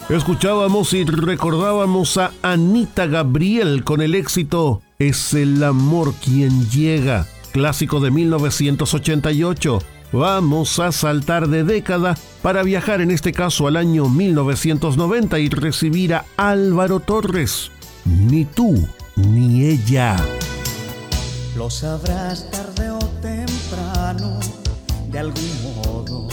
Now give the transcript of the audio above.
Escuchábamos y recordábamos a Anita Gabriel con el éxito Es el amor quien llega, clásico de 1988. Vamos a saltar de década para viajar en este caso al año 1990 y recibir a Álvaro Torres. Ni tú ni ella. Lo sabrás tarde o temprano, de algún modo.